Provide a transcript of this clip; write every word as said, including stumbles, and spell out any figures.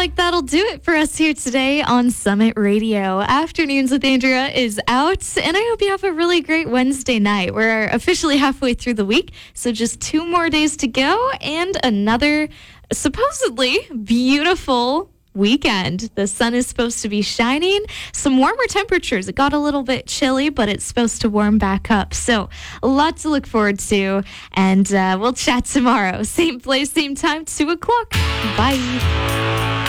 like that'll do it for us here today on Summit Radio. Afternoons with Andrea is out, and I hope you have a really great Wednesday night. We're officially halfway through the week, so just two more days to go and another supposedly beautiful weekend. The sun is supposed to be shining, some warmer temperatures. It got a little bit chilly, but it's supposed to warm back up. So a lot to look forward to, and uh, we'll chat tomorrow. Same place, same time, two o'clock. Bye.